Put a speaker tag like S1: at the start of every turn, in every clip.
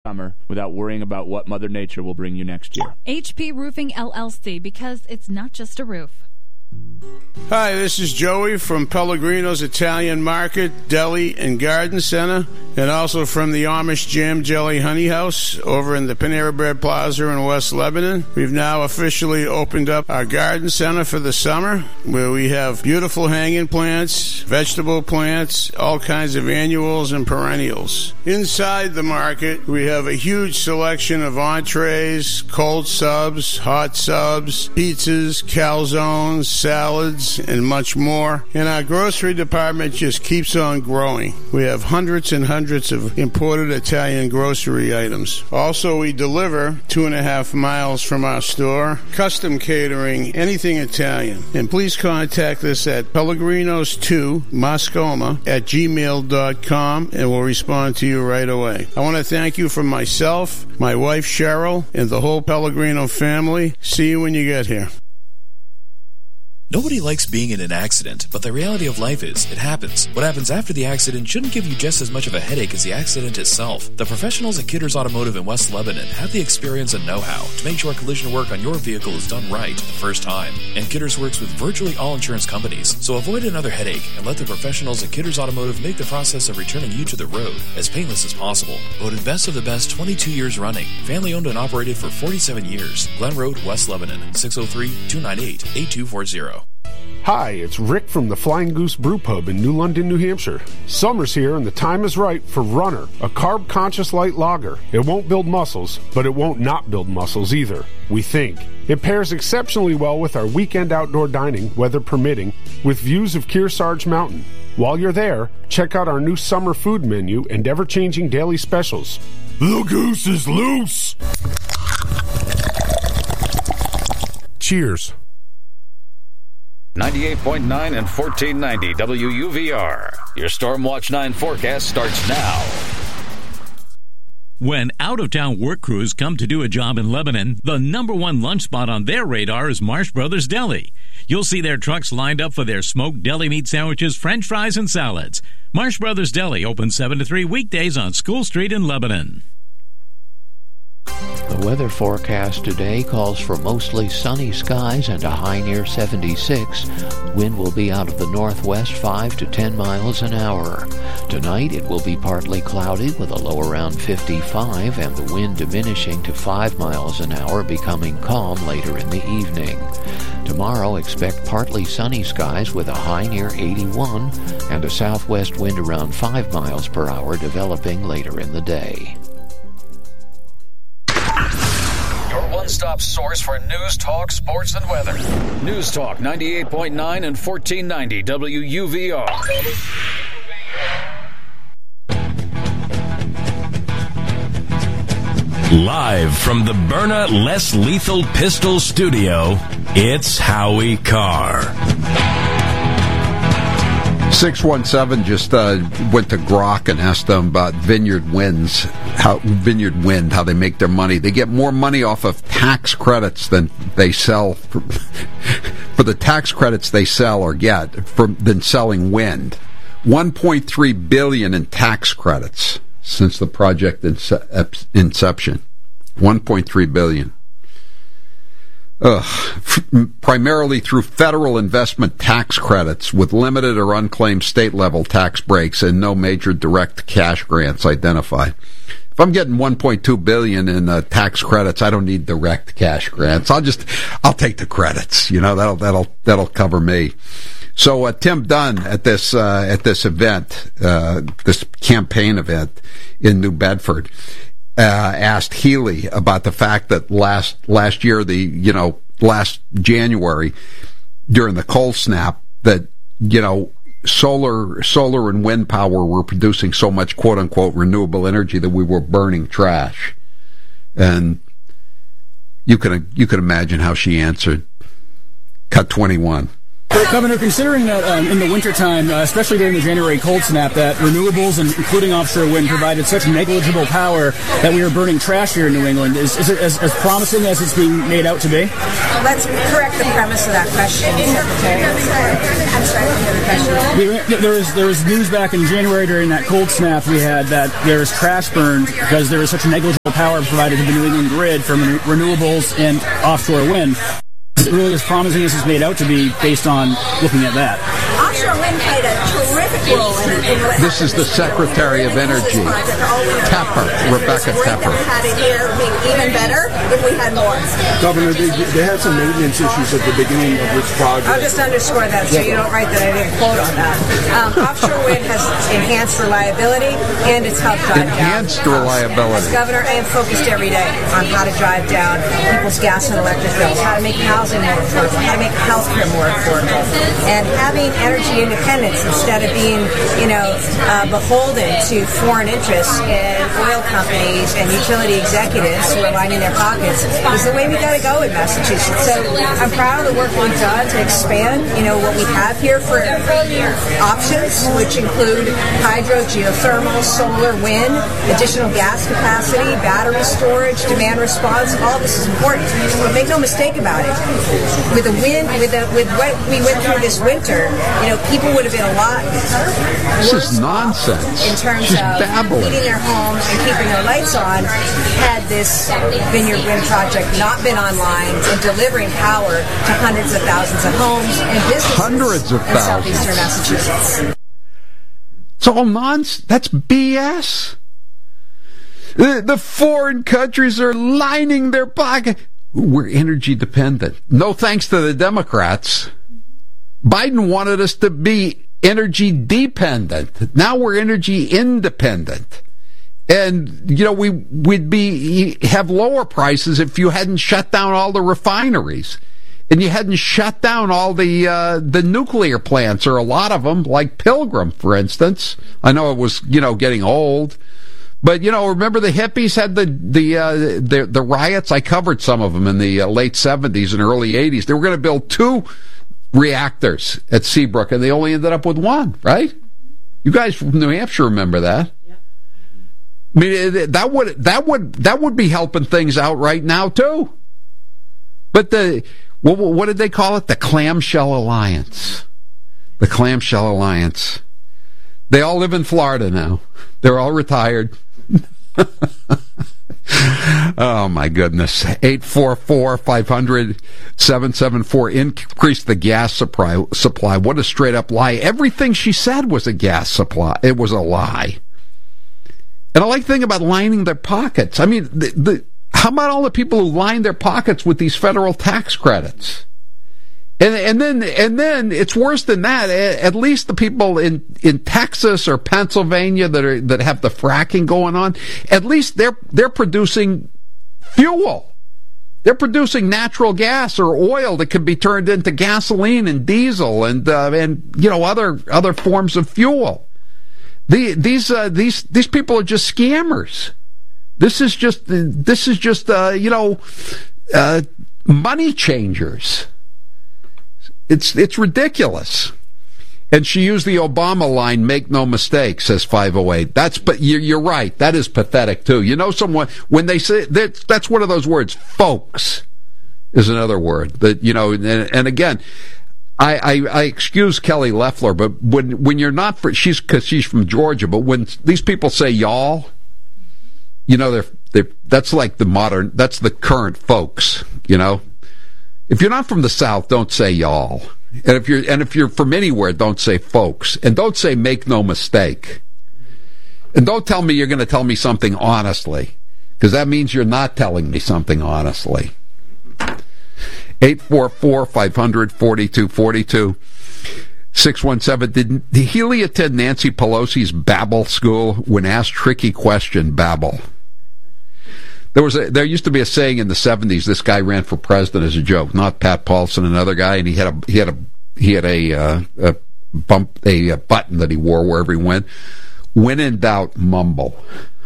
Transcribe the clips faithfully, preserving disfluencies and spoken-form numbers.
S1: summer without worrying about what Mother Nature will bring you next year.
S2: H P Roofing L L C, because it's not just a roof.
S3: Hi, this is Joey from Pellegrino's Italian Market, Deli, and Garden Center, and also from the Amish Jam Jelly Honey House over in the Panera Bread Plaza in West Lebanon. We've now officially opened up our garden center for the summer, where we have beautiful hanging plants, vegetable plants, all kinds of annuals and perennials. Inside the market, we have a huge selection of entrees, cold subs, hot subs, pizzas, calzones, salads, and much more. And our grocery department just keeps on growing. We have hundreds and hundreds of imported Italian grocery items. Also, we deliver two and a half miles from our store, custom catering, anything Italian. And please contact us at pellegrinos two moscoma at gmail dot com, and we'll respond to you right away. I want to thank you from myself, my wife Cheryl, and the whole Pellegrino family. See you when you get here.
S4: Nobody likes being in an accident, but the reality of life is, it happens. What happens after the accident shouldn't give you just as much of a headache as the accident itself. The professionals at Kidders Automotive in West Lebanon have the experience and know-how to make sure collision work on your vehicle is done right the first time. And Kidders works with virtually all insurance companies, so avoid another headache and let the professionals at Kidders Automotive make the process of returning you to the road as painless as possible. Voted best of the best twenty-two years running. Family owned and operated for forty-seven years. Glen Road, West Lebanon, six oh three, two nine eight, eight two four zero.
S5: Hi, it's Rick from the Flying Goose Brew Pub in New London, New Hampshire. Summer's here and the time is right for Runner, a carb-conscious light lager. It won't build muscles, but it won't not build muscles either, we think. It pairs exceptionally well with our weekend outdoor dining, weather permitting, with views of Kearsarge Mountain. While you're there, check out our new summer food menu and ever-changing daily specials. The goose is loose! Cheers.
S6: ninety-eight point nine and fourteen ninety W U V R. Your Stormwatch nine forecast starts now.
S7: When out-of-town work crews come to do a job in Lebanon, the number one lunch spot on their radar is Marsh Brothers Deli. You'll see their trucks lined up for their smoked deli meat sandwiches, french fries, and salads. Marsh Brothers Deli open seven to three weekdays on School Street in Lebanon.
S8: The weather forecast today calls for mostly sunny skies and a high near seventy-six. Wind will be out of the northwest five to ten miles an hour. Tonight it will be partly cloudy with a low around fifty-five and the wind diminishing to five miles an hour, becoming calm later in the evening. Tomorrow expect partly sunny skies with a high near eighty-one and a southwest wind around five miles per hour developing later in the day.
S6: One-stop source for news, talk, sports, and weather. News Talk ninety-eight point nine and fourteen ninety W U V R.
S9: Live from the Byrna Less Lethal Pistol Studio, it's Howie Carr.
S10: six one seven just uh, went to Grok and asked them about Vineyard Winds, how Vineyard Wind, how they make their money. They get more money off of tax credits than they sell for, for the tax credits they sell or get from than selling wind. one point three billion dollars in tax credits since the project ince- inception. one point three billion dollars. Ugh. F- primarily through federal investment tax credits with limited or unclaimed state-level tax breaks and no major direct cash grants identified. If I'm getting one point two billion dollars in uh, tax credits, I don't need direct cash grants. I'll just, I'll take the credits. You know, that'll that'll that'll cover me. So uh, Tim Dunn at this uh, at this event, uh, this campaign event in New Bedford. Uh, asked Healy about the fact that last last year, the you know last January during the cold snap, that you know solar solar and wind power were producing so much quote unquote renewable energy that we were burning trash, and you can you can imagine how she answered. Cut twenty-one.
S11: Governor, considering that um, in the wintertime, uh, especially during the January cold snap, that renewables, and including offshore wind, provided such negligible power that we were burning trash here in New England, is, is it as, as promising as it's being made out to be?
S12: Well, let's correct the premise of that question, Secretary. I'm sorry, the question.
S11: We, there was there was news back in January during that cold snap we had that there was trash burned because there was such negligible power provided to the New England grid from renewables and offshore wind is really as promising as it's made out to be based on looking at that.
S12: Offshore wind played a terrific role in, in what
S10: This is the Secretary of Energy, Tepper, Rebecca Tepper.
S12: We had it here being even better if we had more.
S13: Governor, they, they had some maintenance issues at the beginning of this project.
S12: I'll just underscore that so you don't write that I didn't quote on that. Um, offshore wind has enhanced reliability and it's helped drive
S10: enhanced
S12: down.
S10: reliability.
S12: As governor, I am focused every day on how to drive down people's gas and electric bills, how to make housing more affordable, how to make healthcare more affordable, and having energy independence instead of being, you know, uh, beholden to foreign interests and oil companies and utility executives who are lining their pockets is the way we got to go in Massachusetts. So I'm proud of the work we've done to expand, you know, what we have here for options, which include hydro, geothermal, solar, wind, additional gas capacity, battery storage, demand response. All this is important. But make no mistake about it. With the wind, with the, with what we went through this winter, you know, people would have been a lot
S10: This is nonsense.
S12: in terms
S10: She's
S12: of
S10: babbling.
S12: heating their homes and keeping their lights on had this Vineyard Wind project not been online and delivering power to hundreds of thousands of homes and businesses
S10: Hundreds of
S12: in
S10: thousands.
S12: southeastern Massachusetts.
S10: It's all nonsense. That's B S. The, the foreign countries are lining their pocket. We're energy dependent. No thanks to the Democrats. Biden wanted us to be energy dependent. Now we're energy independent. And, you know, we, we'd be, have lower prices if you hadn't shut down all the refineries. And you hadn't shut down all the, uh, the nuclear plants, or a lot of them, like Pilgrim, for instance. I know it was, you know, getting old. But, you know, remember the hippies had the, the, uh, the, the riots? I covered some of them in the uh, late seventies and early eighties. They were going to build two reactors at Seabrook, and they only ended up with one, right? You guys from New Hampshire remember that? I mean, that would that would that would be helping things out right now too. But the what, what did they call it? The Clamshell Alliance. The Clamshell Alliance. They all live in Florida now. They're all retired. Oh my goodness. eight four four, five hundred, seven seven four. Increase the gas supply. Supply. What a straight up lie. Everything she said was a gas supply. It was a lie. And I like the thing about lining their pockets. I mean, the, the, how about all the people who line their pockets with these federal tax credits? And, and then, and then it's worse than that. At least the people in, in Texas or Pennsylvania that are, that have the fracking going on, at least they're, they're producing fuel. They're producing natural gas or oil that can be turned into gasoline and diesel and, uh, and, you know, other, other forms of fuel. The, these uh, these these people are just scammers. This is just this is just uh, you know uh, money changers. It's it's ridiculous. And she used the Obama line, "Make no mistake," says five oh eight. That's but you're, you're right. That is pathetic too. You know, someone when they say that, that's one of those words. Folks is another word that you know. And, and again. I, I, I excuse Kelly Loeffler, but when when you're not for she's because she's from Georgia, but when these people say y'all, you know they're they that's like the modern that's the current folks. You know, if you're not from the South, don't say y'all, and if you're and if you're from anywhere, don't say folks, and don't say make no mistake, and don't tell me you're going to tell me something honestly, because that means you're not telling me something honestly. eight four four, five hundred, forty-two forty-two. six one seven. Did, did Healy attend Nancy Pelosi's Babble school? When asked tricky question, babble. There was a, there used to be a saying in the seventies. This guy ran for president as a joke, not Pat Paulson, another guy, and he had a he had a he had a, uh, a bump a, a button that he wore wherever he went. When in doubt, mumble.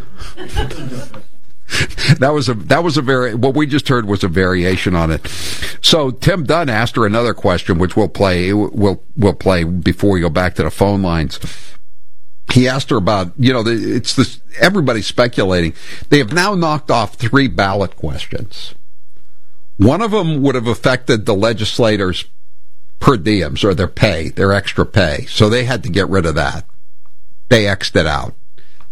S10: That was a that was a very what we just heard was a variation on it. So Tim Dunn asked her another question, which we'll play we'll we'll play before we go back to the phone lines. He asked her about you know the, it's this everybody's speculating. They have now knocked off three ballot questions. One of them would have affected the legislators' per diems or their pay, their extra pay. So they had to get rid of that. They X'd it out.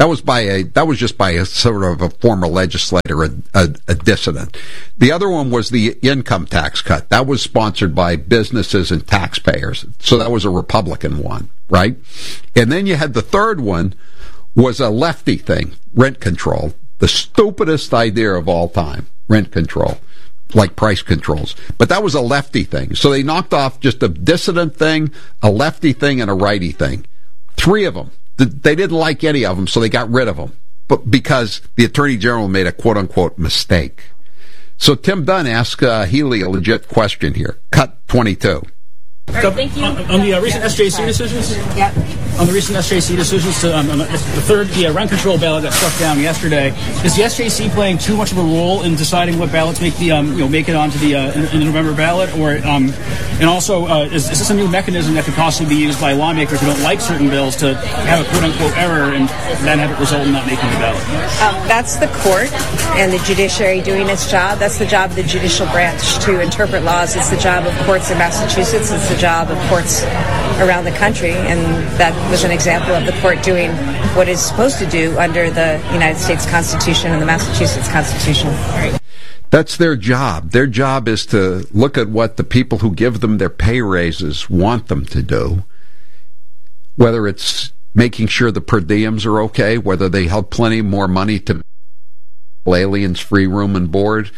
S10: That was by a that was just by a sort of a former legislator, a, a, a dissident. The other one was the income tax cut. That was sponsored by businesses and taxpayers. So that was a Republican one, right? And then you had the third one was a lefty thing, rent control. The stupidest idea of all time, rent control, like price controls. But that was a lefty thing. So they knocked off just a dissident thing, a lefty thing, and a righty thing. Three of them. They didn't like any of them, so they got rid of them. But because the Attorney General made a quote-unquote mistake. So Tim Dunn asked uh, Healy a legit question here. Cut twenty-two.
S11: All right, thank you. On, on the uh, recent S J C decisions?
S12: Yep.
S11: On the recent S J C decisions, to, um, on the third, the uh, rent control ballot got struck down yesterday. Is the S J C playing too much of a role in deciding what ballots make the um, you know make it onto the uh, in, in the November ballot, or um, and also uh, is, is this a new mechanism that could possibly be used by lawmakers who don't like certain bills to have a quote unquote error and then have it result in not making the ballot?
S12: Um, that's the court and the judiciary doing its job. That's the job of the judicial branch to interpret laws. It's the job of courts in Massachusetts. It's the job of courts around the country, and that was an example of the court doing what it's supposed to do under the United States Constitution and the Massachusetts Constitution.
S10: That's their job. Their job is to look at what the people who give them their pay raises want them to do, whether it's making sure the per diems are okay, whether they have plenty more money to aliens free room and board,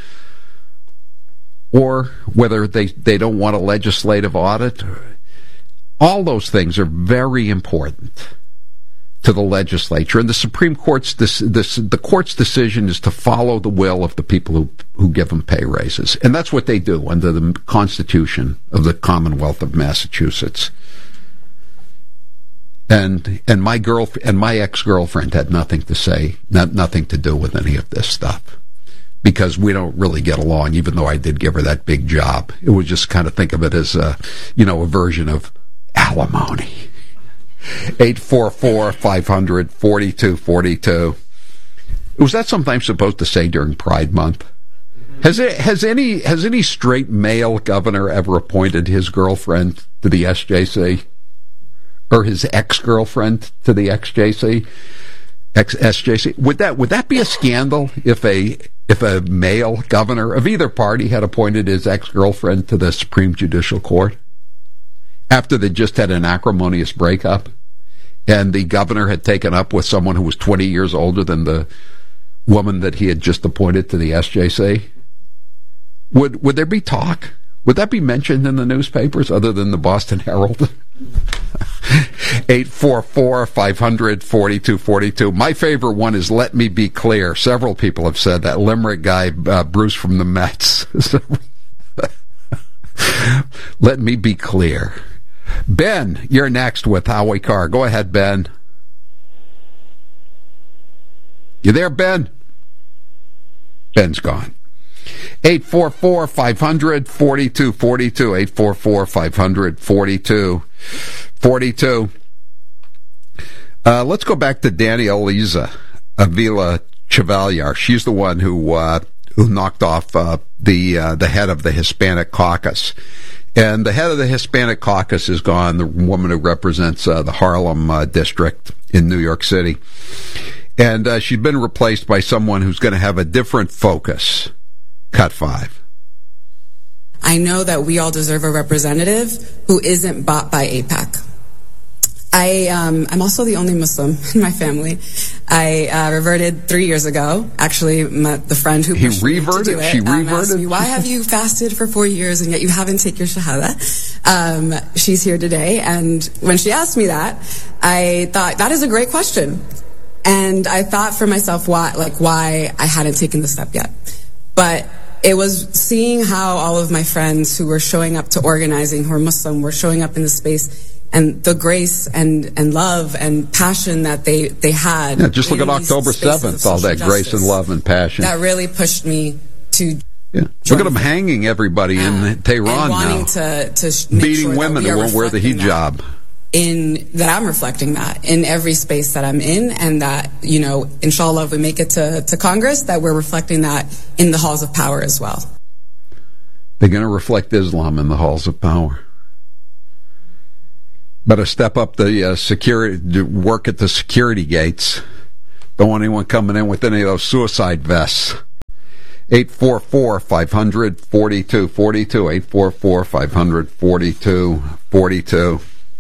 S10: or whether they, they don't want a legislative audit. All those things are very important to the legislature. And the Supreme Court's this, this, the court's decision is to follow the will of the people who, who give them pay raises. And that's what they do under the Constitution of the Commonwealth of Massachusetts. And and my girl and my ex-girlfriend had nothing to say, not, nothing to do with any of this stuff, because we don't really get along, even though I did give her that big job. It was just kind of think of it as a, you know, a version of alimony. eight four four, five hundred, forty-two forty-two. Was that something I'm supposed to say during Pride Month? Has it, has any has any straight male governor ever appointed his girlfriend to the S J C? Or his ex-girlfriend to the X J C? Ex S J C? Would that would that be a scandal if a if a male governor of either party had appointed his ex-girlfriend to the Supreme Judicial Court after they just had an acrimonious breakup, and the governor had taken up with someone who was twenty years older than the woman that he had just appointed to the S J C? Would would there be talk? Would that be mentioned in the newspapers other than the Boston Herald? eight four four, five hundred, forty-two forty-two. My favorite one is Let Me Be Clear. Several people have said that. Limerick guy, uh, Bruce from the Mets. Let me be clear. Ben, you're next with Howie Carr. Go ahead, Ben. You there, Ben? Ben's gone. eight four four, five hundred, forty-two forty-two. eight four four, five hundred, forty-two forty-two. Uh, let's go back to Danny Eliza Avila Chevalier. She's the one who uh, who knocked off uh, the uh, the head of the Hispanic caucus. And the head of the Hispanic caucus is gone, the woman who represents uh, the Harlem uh, district in New York City. And uh, she's been replaced by someone who's going to have a different focus. Cut five.
S14: I know that we all deserve a representative who isn't bought by AIPAC. I, um, I'm also the only Muslim in my family. I uh, reverted three years ago. Actually, my, the friend who pushed
S10: he
S14: me
S10: reverted.
S14: to do it,
S10: she
S14: um,
S10: reverted.
S14: Asked me, why have you fasted for four years and yet you haven't taken your shahada? Um, she's here today, and when she asked me that, I thought that is a great question, and I thought for myself why, like why I hadn't taken the step yet, but. It was seeing how all of my friends who were showing up to organizing, who are Muslim, were showing up in the space, and the grace and, and love and passion that they, they had.
S10: Yeah, just look at October seventh, all that grace and love and passion.
S14: That really pushed me to
S10: yeah. Look at them hanging everybody in uh, Tehran
S14: and wanting
S10: now.
S14: To, to make
S10: Beating
S14: sure
S10: women
S14: that we
S10: who won't wear the hijab.
S14: That. In that I'm reflecting that in every space that I'm in, and that, you know, inshallah, if we make it to, to Congress, that we're reflecting that in the halls of power as well.
S10: They're going to reflect Islam in the halls of power. Better step up the uh, security, work at the security gates. Don't want anyone coming in with any of those suicide vests. eight four four, five hundred, forty-two forty-two. eight four four, five hundred, forty-two forty-two.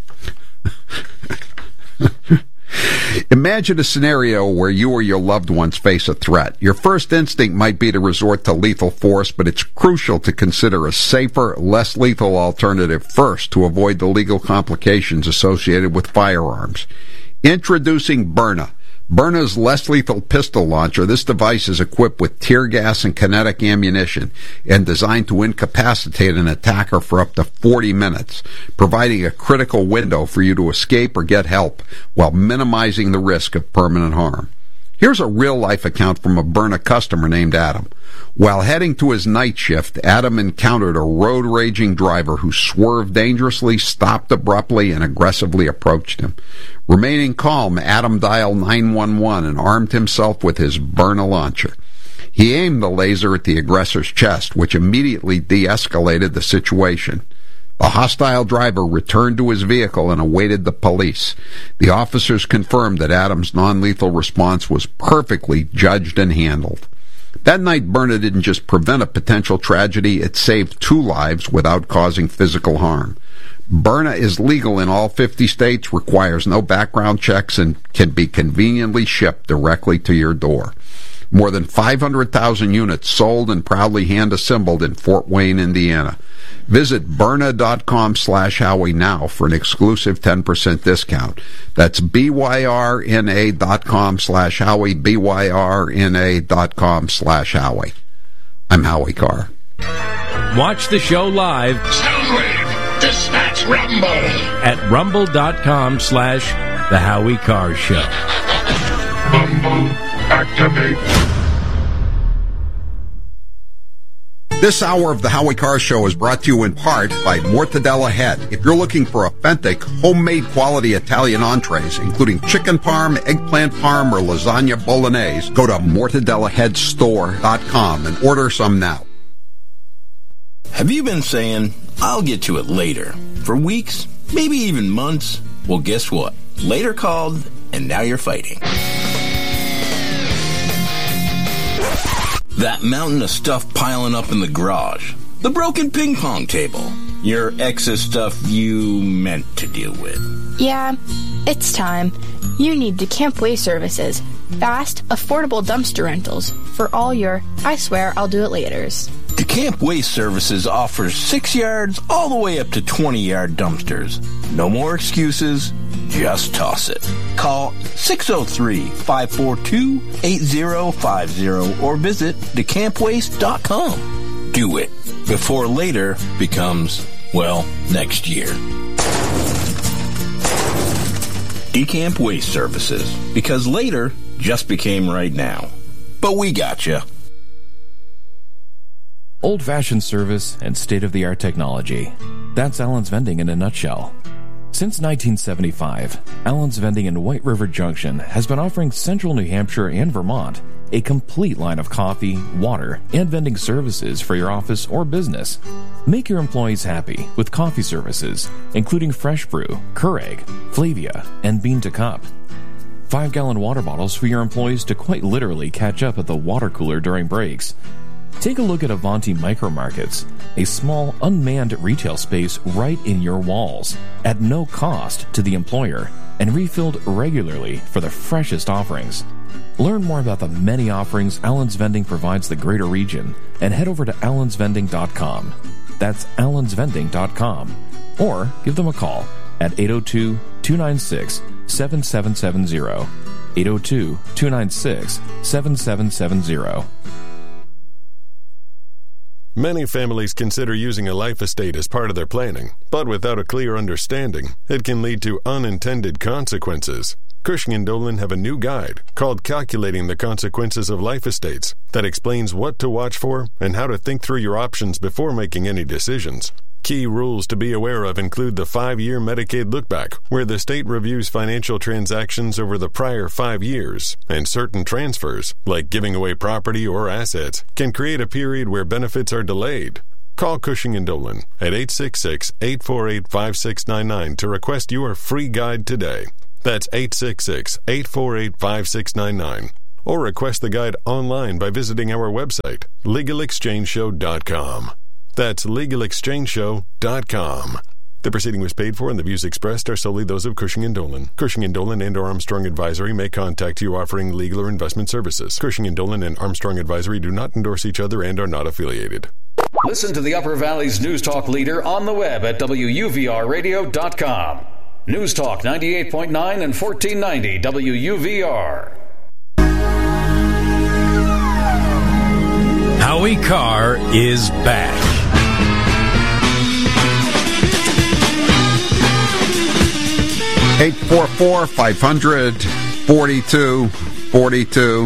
S10: Imagine a scenario where you or your loved ones face a threat. Your first instinct might be to resort to lethal force, but it's crucial to consider a safer, less lethal alternative first to avoid the legal complications associated with firearms. Introducing Byrna. Byrna's less lethal pistol launcher. This device is equipped with tear gas and kinetic ammunition and designed to incapacitate an attacker for up to forty minutes, providing a critical window for you to escape or get help while minimizing the risk of permanent harm. Here's a real-life account from a Byrna customer named Adam. While heading to his night shift, Adam encountered a road-raging driver who swerved dangerously, stopped abruptly, and aggressively approached him. Remaining calm, Adam dialed nine one one and armed himself with his Byrna launcher. He aimed the laser at the aggressor's chest, which immediately de-escalated the situation. The hostile driver returned to his vehicle and awaited the police. The officers confirmed that Adam's non-lethal response was perfectly judged and handled. That night, Byrna didn't just prevent a potential tragedy, it saved two lives without causing physical harm. Byrna is legal in all fifty states, requires no background checks, and can be conveniently shipped directly to your door. More than five hundred thousand units sold and proudly hand-assembled in Fort Wayne, Indiana. Visit Byrna.com slash Howie now for an exclusive ten percent discount. That's B-Y-R-N-A dot com slash Howie, B-Y-R-N-A dot com slash Howie. I'm Howie Carr.
S9: Watch the show live.
S15: Soundwave, dispatch Rumble.
S9: At rumble.com slash The Howie Carr Show.
S15: Rumble, activate.
S10: This hour of the Howie Carr Show is brought to you in part by Mortadella Head. If you're looking for authentic, homemade quality Italian entrees, including chicken parm, eggplant parm, or lasagna bolognese, go to mortadella head store dot com and order some now.
S16: Have you been saying, I'll get to it later, for weeks, maybe even months? Well, guess what? Later called, and now you're fighting. That mountain of stuff piling up in the garage. The broken ping pong table. Your excess stuff you meant to deal with.
S17: Yeah, it's time. You need DeCamp Waste Services. Fast, affordable dumpster rentals for all your, I swear I'll do it laters.
S16: DeCamp Waste Services offers six yards all the way up to twenty-yard dumpsters. No more excuses. Just toss it. Call six oh three, five four two, eight oh five oh or visit decamp waste dot com. Do it before later becomes, well, next year. DeCamp Waste Services, because later just became right now. But we gotcha.
S4: Old-fashioned service and state-of-the-art technology. That's Allen's Vending in a nutshell. Since nineteen seventy-five, Allen's Vending in White River Junction has been offering Central New Hampshire and Vermont a complete line of coffee, water, and vending services for your office or business. Make your employees happy with coffee services, including Fresh Brew, Keurig, Flavia, and Bean to Cup. Five-gallon water bottles for your employees to quite literally catch up at the water cooler during breaks. Take a look at Avanti Micro Markets, a small, unmanned retail space right in your walls, at no cost to the employer, and refilled regularly for the freshest offerings. Learn more about the many offerings Allen's Vending provides the greater region, and head over to allens vending dot com. That's allens vending dot com. Or give them a call at eight oh two, two nine six, seven seven seven zero. eight oh two, two nine six, seven seven seven zero.
S18: Many families consider using a life estate as part of their planning, but without a clear understanding, it can lead to unintended consequences. Cushing and Dolan have a new guide called Calculating the Consequences of Life Estates that explains what to watch for and how to think through your options before making any decisions. Key rules to be aware of include the five-year Medicaid lookback, where the state reviews financial transactions over the prior five years, and certain transfers, like giving away property or assets, can create a period where benefits are delayed. Call Cushing and Dolan at eight six six, eight four eight, five six nine nine to request your free guide today. That's eight six six, eight four eight, five six nine nine. Or request the guide online by visiting our website, legal exchange show dot com. That's legal exchange show dot com. The proceeding was paid for and the views expressed are solely those of Cushing and Dolan. Cushing and Dolan and or Armstrong Advisory may contact you offering legal or investment services. Cushing and Dolan and Armstrong Advisory do not endorse each other and are not affiliated.
S6: Listen to the Upper Valley's News Talk leader on the web at W U V R radio dot com. News Talk ninety-eight point nine and fourteen ninety W U V R.
S9: Howie Carr is back.
S10: eight four four, five hundred, forty-two forty-two.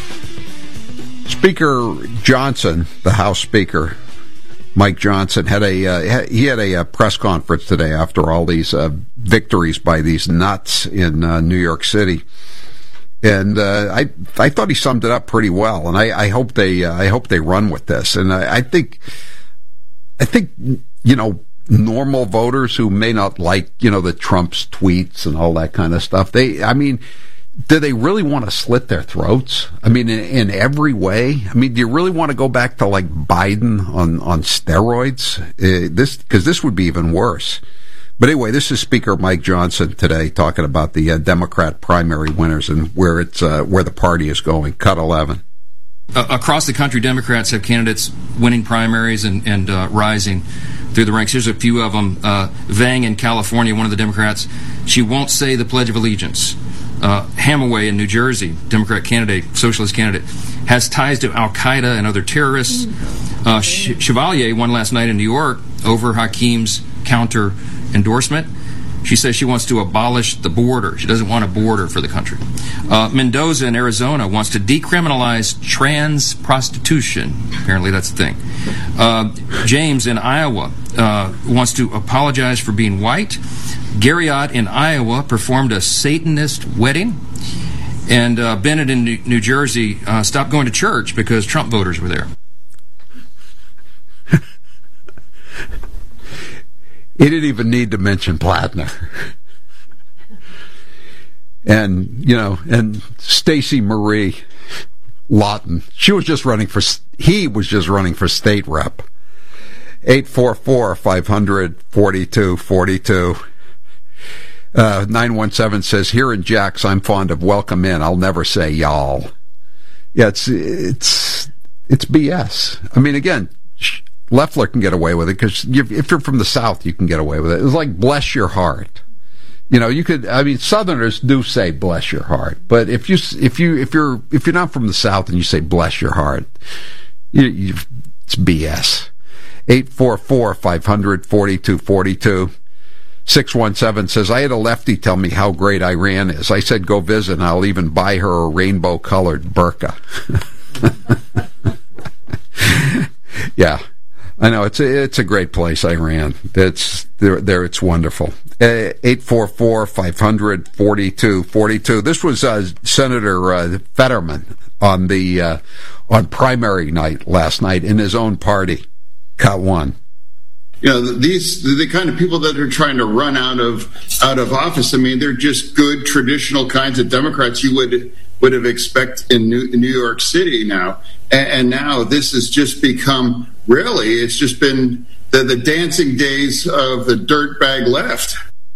S10: Speaker Johnson, the House Speaker, Mike Johnson, had a uh, he had a, a press conference today after all these uh, victories by these nuts in uh, New York City, and uh, I I thought he summed it up pretty well, and I, I hope they uh, I hope they run with this, and I, I think I think you know. normal voters who may not like, you know, the Trump's tweets and all that kind of stuff. They, I mean, do they really want to slit their throats? I mean, in, in every way. I mean, do you really want to go back to like Biden on on steroids? Uh, this because this would be even worse. But anyway, this is Speaker Mike Johnson today talking about the uh, Democrat primary winners and where it's uh, where the party is going. Cut eleven.
S19: Uh, across the country, Democrats have candidates winning primaries and, and uh, rising through the ranks. Here's a few of them. Uh, Vang in California, one of the Democrats, she won't say the Pledge of Allegiance. Uh, Hamaway in New Jersey, Democrat candidate, socialist candidate, has ties to Al-Qaeda and other terrorists. Uh, Ch- Chevalier won last night in New York over Hakeem's counter endorsement. She says she wants to abolish the border. She doesn't want a border for the country. Uh, Mendoza in Arizona wants to decriminalize trans prostitution. Apparently that's the thing. Uh, James in Iowa uh, wants to apologize for being white. Garriott in Iowa performed a Satanist wedding. And uh, Bennett in New, New Jersey uh, stopped going to church because Trump voters were there.
S10: He didn't even need to mention Plattner. And, you know, and Stacey Marie Lawton, she was just running for, he was just running for state rep. eight four four, five hundred, forty-two forty-two. Uh, nine one seven says, here in Jax, I'm fond of welcome in. I'll never say y'all. Yeah, it's, it's, it's B S. I mean, again, Loeffler can get away with it because if you're from the South, you can get away with it. It's like bless your heart. You know, you could. I mean, Southerners do say bless your heart, but if you if you if you're if you're not from the South and you say bless your heart, you, you, it's B S. Eight four four five hundred forty two forty two. Six one seven says I had a lefty tell me how great Iran is. I said go visit, and I'll even buy her a rainbow colored burqa. Yeah. I know it's a, it's a great place, Iran. It's there. There, it's wonderful. Eight four four five hundred forty two forty two. This was uh, Senator uh, Fetterman on the uh, on primary night last night in his own party. Cut one.
S20: You know, these the kind of people that are trying to run out of out of office. I mean, they're just good traditional kinds of Democrats you would would have expected in New, New York City now, and, and now this has just become. Really, it's just been the, the dancing days of the dirtbag left.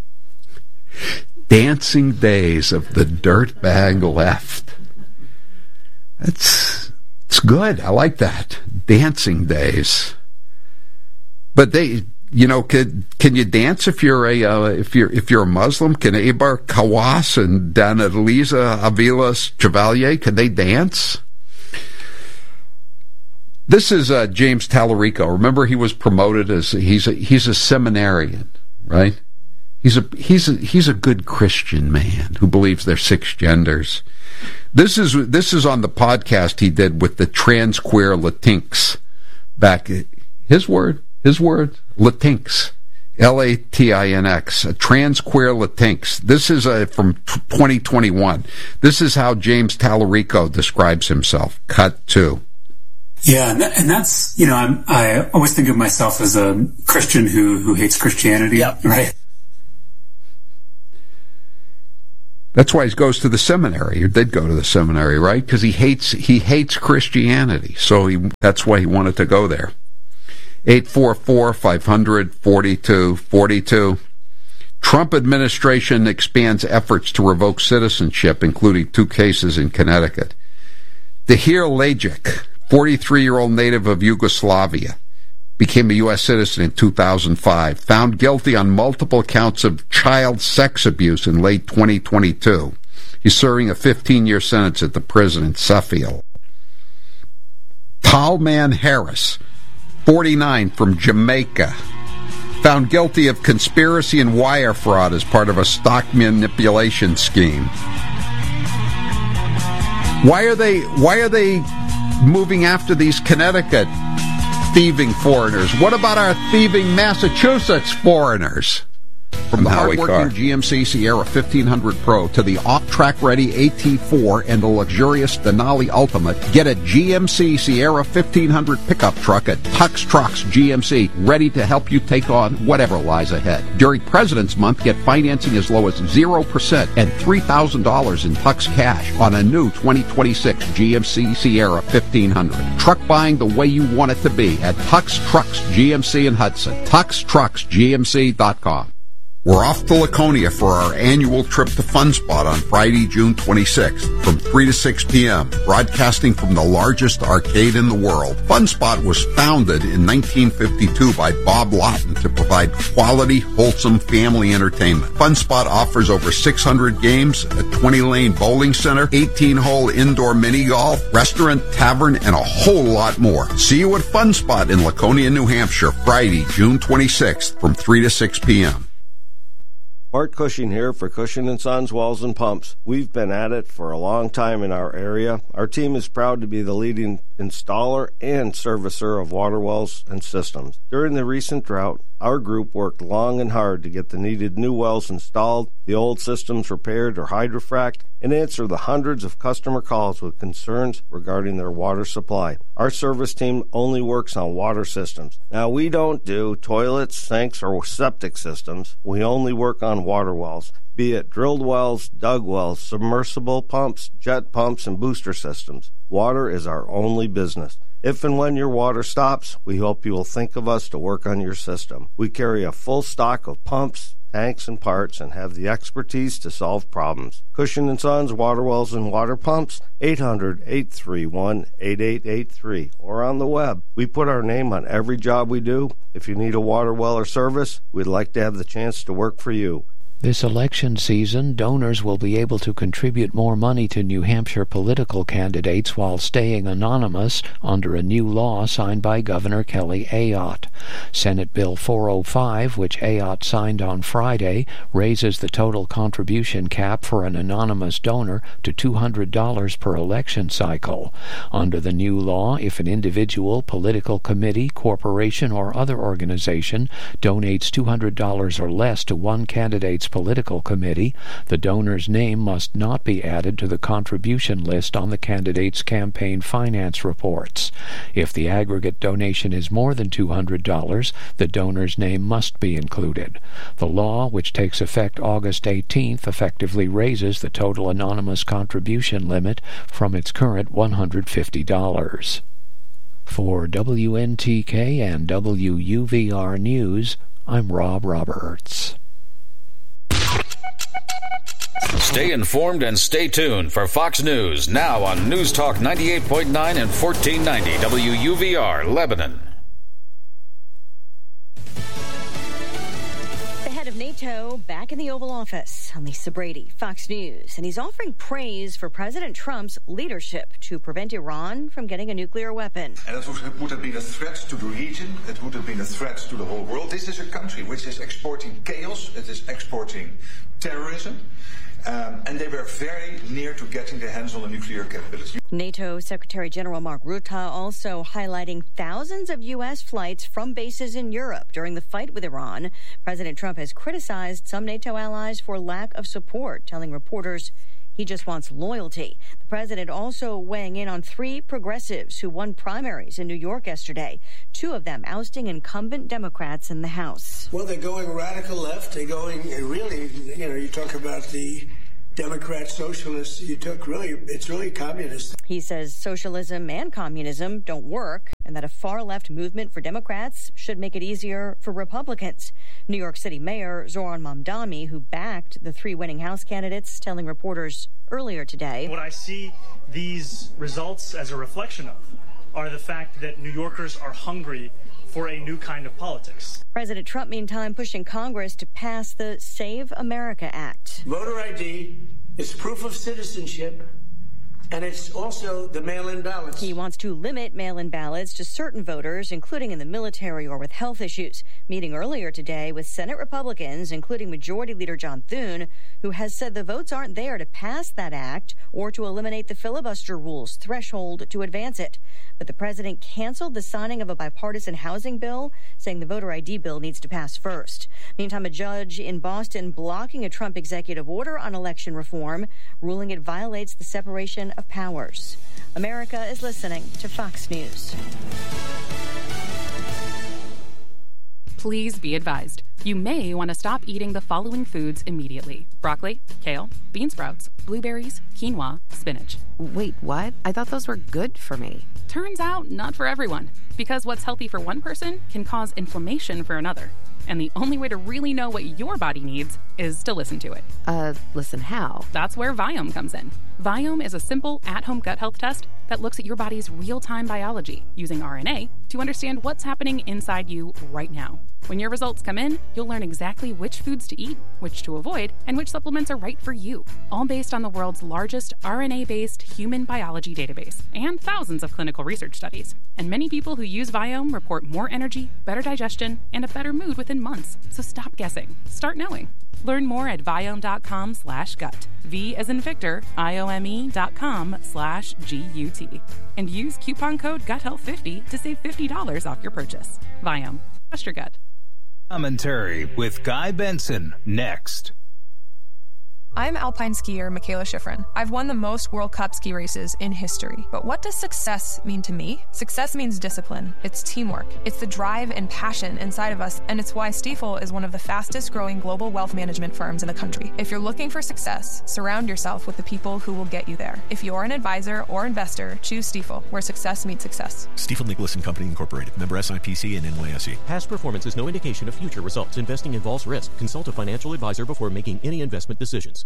S10: Dancing days of the dirtbag left. That's it's good. I like that. Dancing days. But they, you know, can can you dance if you're a uh, if you're if you're a Muslim? Can Ebar Kawas and Daneliza Avilas Chevalier, can they dance? This is uh, James Tallarico. Remember, he was promoted as he's a, he's a seminarian, right? He's a he's a he's a good Christian man who believes there's six genders. This is this is on the podcast he did with the trans queer Latinx. Back, his word, his word, Latinx, L A T I N X, a trans queer Latinx. This is uh, from twenty twenty-one. This is how James Tallarico describes himself. Cut two.
S21: Yeah, and, that, and that's, you know, I'm, I always think of myself as a Christian who, who hates Christianity, yep. Right?
S10: That's why he goes to the seminary, or did go to the seminary, right? Because he hates he hates Christianity, so he that's why he wanted to go there. eight four four, five hundred, forty-two forty-two. Trump administration expands efforts to revoke citizenship, including two cases in Connecticut. Dahir Lajic, forty-three-year-old native of Yugoslavia, became a U S citizen in two thousand five, found guilty on multiple counts of child sex abuse in late twenty twenty-two. He's serving a fifteen-year sentence at the prison in Suffield. Talman Harris, forty-nine, from Jamaica, found guilty of conspiracy and wire fraud as part of a stock manipulation scheme. Why are they, why are they moving after these Connecticut thieving foreigners? What about our thieving Massachusetts foreigners? From the hard-working G M C Sierra fifteen hundred Pro to the off-track-ready A T four and the luxurious Denali Ultimate, get a G M C Sierra fifteen hundred pickup truck at Tux Trucks G M C, ready to help you take on whatever lies ahead. During President's Month, get financing as low as zero percent and three thousand dollars in Tux cash on a new twenty twenty-six G M C Sierra fifteen hundred. Truck buying the way you want it to be at Tux Trucks G M C in Hudson. Tux Trucks G M C dot com. We're off to Laconia for our annual trip to Fun Spot on Friday, June twenty-sixth from three to six p.m., broadcasting from the largest arcade in the world. Fun Spot was founded in nineteen fifty-two by Bob Lawton to provide quality, wholesome family entertainment. Fun Spot offers over six hundred games, a twenty-lane bowling center, eighteen-hole indoor mini-golf, restaurant, tavern, and a whole lot more. See you at Fun Spot in Laconia, New Hampshire, Friday, June twenty-sixth from three to six p.m.
S1: Bart Cushing here for Cushing and Sons Wells and Pumps. We've been at it for a long time in our area. Our team is proud to be the leading installer and servicer of water wells and systems. During the recent drought, our group worked long and hard to get the needed new wells installed, the old systems repaired or hydrofrac'd, and answer the hundreds of customer calls with concerns regarding their water supply. Our service team only works on water systems. Now, we don't do toilets, sinks, or septic systems. We only work on water wells, be it drilled wells, dug wells, submersible pumps, jet pumps, and booster systems. Water is our only business. If and when your water stops, we hope you will think of us to work on your system. We carry a full stock of pumps, tanks, and parts, and have the expertise to solve problems. Cushing and Sons Water Wells and Water Pumps, eight hundred, eight three one, eight eight eight three, or on the web. We put our name on every job we do. If you need a water well or service, we'd like to have the chance to work for you.
S8: This election season, donors will be able to contribute more money to New Hampshire political candidates while staying anonymous under a new law signed by Governor Kelly Ayotte. Senate Bill four oh five, which Ayotte signed on Friday, raises the total contribution cap for an anonymous donor to two hundred dollars per election cycle. Under the new law, if an individual, political committee, corporation, or other organization donates two hundred dollars or less to one candidate's political committee, the donor's name must not be added to the contribution list on the candidate's campaign finance reports. If the aggregate donation is more than two hundred dollars, the donor's name must be included. The law, which takes effect August eighteenth, effectively raises the total anonymous contribution limit from its current one hundred fifty dollars. For W N T K and W U V R News, I'm Rob Roberts.
S6: Stay informed and stay tuned for Fox News, now on News Talk ninety-eight point nine and fourteen ninety W U V R, Lebanon.
S22: The head of NATO back in the Oval Office. I'm Lisa Brady, Fox News, and he's offering praise for President Trump's leadership to prevent Iran from getting a nuclear weapon.
S23: And it would, would have been a threat to the region. It would have been a threat to the whole world. This is a country which is exporting chaos. It is exporting terrorism. Um, and they were very near to getting their hands on the nuclear capability.
S22: NATO Secretary General Mark Rutte also highlighting thousands of U S flights from bases in Europe during the fight with Iran. President Trump has criticized some NATO allies for lack of support, telling reporters he just wants loyalty. The president also weighing in on three progressives who won primaries in New York yesterday, two of them ousting incumbent Democrats in the House.
S24: Well, they're going radical left. They're going really, you know, you talk about the
S2: Democrat, socialists, you took really, it's really communist.
S22: He says socialism and communism don't work and that a far-left movement for Democrats should make it easier for Republicans. New York City Mayor Zoran Mamdani, who backed the three winning House candidates, telling reporters earlier today,
S3: "What I see these results as a reflection of are the fact that New Yorkers are hungry for a new kind of politics."
S22: President Trump, meantime, pushing Congress to pass the Save America Act.
S2: Voter I D is proof of citizenship, and it's also the mail-in ballots.
S22: He wants to limit mail-in ballots to certain voters, including in the military or with health issues. Meeting earlier today with Senate Republicans, including Majority Leader John Thune, who has said the votes aren't there to pass that act or to eliminate the filibuster rules threshold to advance it. But the president canceled the signing of a bipartisan housing bill, saying the voter I D bill needs to pass first. Meantime, a judge in Boston blocking a Trump executive order on election reform, ruling it violates the separation of powers. America is listening to Fox News.
S5: Please be advised. You may want to stop eating the following foods immediately: broccoli, kale, bean sprouts, blueberries, quinoa, spinach.
S24: Wait, what? I thought those were good for me.
S5: Turns out, not for everyone. Because what's healthy for one person can cause inflammation for another. And the only way to really know what your body needs is to listen to it.
S24: Uh, listen how?
S5: That's where Viome comes in. Viome is a simple, at-home gut health test that looks at your body's real-time biology using R N A to understand what's happening inside you right now. When your results come in, you'll learn exactly which foods to eat, which to avoid, and which supplements are right for you, all based on the world's largest R N A-based human biology database and thousands of clinical research studies. And many people who use Viome report more energy, better digestion, and a better mood within months. So stop guessing. Start knowing. Learn more at Viome.com slash gut. V as in Victor, I-O-M-E dot com slash G-U-T. And use coupon code gut health fifty to save fifty dollars off your purchase. Viome. Trust your gut.
S25: Commentary with Guy Benson, next.
S26: I'm alpine skier Michaela Schifrin. I've won the most World Cup ski races in history. But what does success mean to me? Success means discipline. It's teamwork. It's the drive and passion inside of us, and it's why Stifel is one of the fastest growing global wealth management firms in the country. If you're looking for success, surround yourself with the people who will get you there. If you're an advisor or investor, choose Stifel, where success meets success.
S27: Stifel Nicolaus and Company Incorporated. Member S I P C and N Y S E.
S28: Past performance is no indication of future results. Investing involves risk. Consult a financial advisor before making any investment decisions.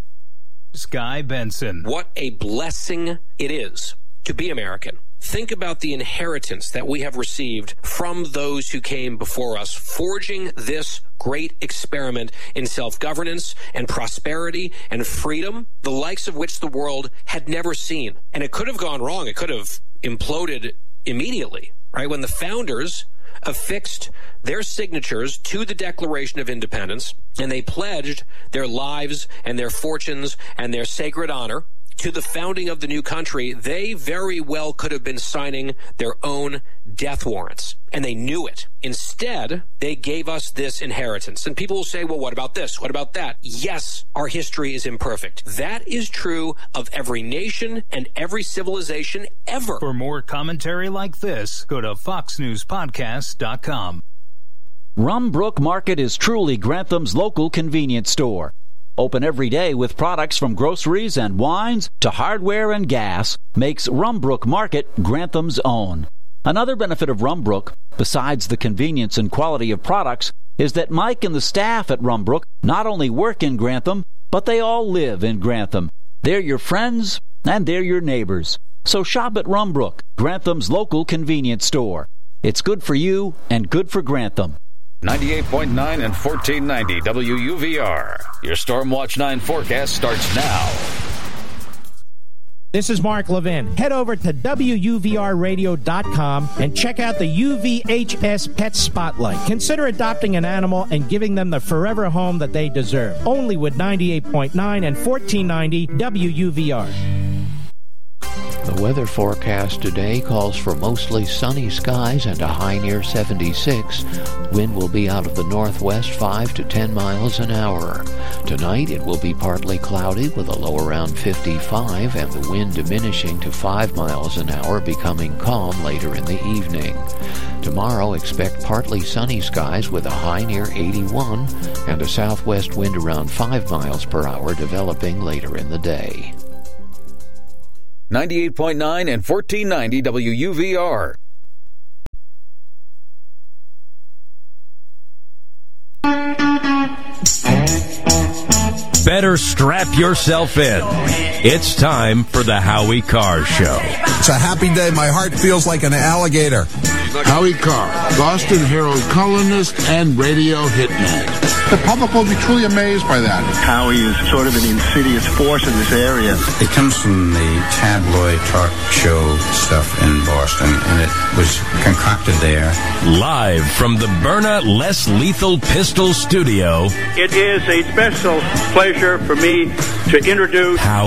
S25: Guy Benson.
S29: What a blessing it is to be American. Think about the inheritance that we have received from those who came before us, forging this great experiment in self-governance and prosperity and freedom, the likes of which the world had never seen. And it could have gone wrong. It could have imploded immediately, right? When the founders affixed their signatures to the Declaration of Independence, and they pledged their lives and their fortunes and their sacred honor to the founding of the new country, they very well could have been signing their own death warrants. And they knew it. Instead, they gave us this inheritance. And people will say, well, what about this? What about that? Yes, our history is imperfect. That is true of every nation and every civilization ever.
S25: For more commentary like this, go to fox news podcast dot com.
S30: Rumbrook Market is truly Grantham's local convenience store. Open every day with products from groceries and wines to hardware and gas, makes Rumbrook Market Grantham's own. Another benefit of Rumbrook, besides the convenience and quality of products, is that Mike and the staff at Rumbrook not only work in Grantham, but they all live in Grantham. They're your friends and they're your neighbors. So shop at Rumbrook, Grantham's local convenience store. It's good for you and good for Grantham.
S6: ninety-eight point nine and fourteen ninety W U V R. Your Stormwatch nine forecast starts now.
S31: This is Mark Levin. Head over to W U V R radio dot com and check out the U V H S Pet Spotlight. Consider adopting an animal and giving them the forever home that they deserve. Only with ninety-eight point nine and fourteen ninety W U V R.
S8: The weather forecast today calls for mostly sunny skies and a high near seventy-six. Wind will be out of the northwest five to ten miles an hour. Tonight it will be partly cloudy with a low around fifty-five and the wind diminishing to five miles an hour, becoming calm later in the evening. Tomorrow Tomorrow, expect partly sunny skies with a high near eighty-one and a southwest wind around five miles per hour developing later in the day.
S6: ninety-eight point nine and fourteen ninety W U V R.
S4: Better strap yourself in. It's time for the Howie Carr Show.
S7: It's a happy day. My heart feels like an alligator.
S9: Howie Carr, Boston Herald columnist and radio hitman. The public will be truly amazed by that.
S11: Howie is sort of an insidious force in this area.
S12: It comes from the tabloid talk show stuff in Boston, and it was concocted there.
S4: Live from the Byrna Less Lethal Pistol Studio.
S13: It is a special pleasure for me to introduce
S4: Howie